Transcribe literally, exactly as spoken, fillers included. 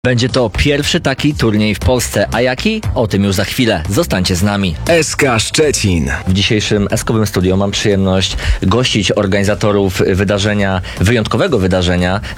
Będzie to pierwszy taki turniej w Polsce, a jaki? O tym już za chwilę. Zostańcie z nami. S K Szczecin. W dzisiejszym eskowym studio mam przyjemność gościć organizatorów wydarzenia, wyjątkowego wydarzenia